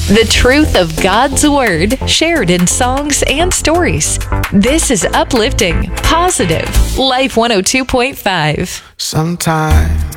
The truth of God's Word shared in songs and stories. This is uplifting, positive, Life 102.5. Sometimes